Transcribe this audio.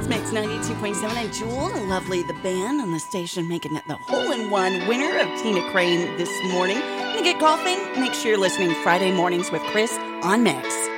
It's Mix 92.7 and Jewel, lovely the band on the station, making it the hole-in-one winner of Tina Crane this morning. Gonna get golfing? Make sure you're listening Friday mornings with Chris on Mix.